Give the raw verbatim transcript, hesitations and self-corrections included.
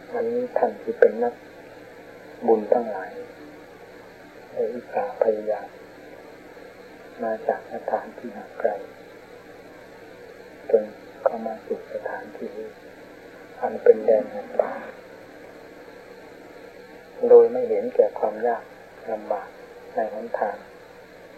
อันนี้ท่านที่เป็นนักบุญทั้งหลายได้อุตส่าห์พยายามมาจากสถานที่ห่างไกลจนเข้ามาสู่สถานที่นี้อันเป็นแดนแห่งป่าโดยไม่เห็นแก่ความยากลำบากในหนทาง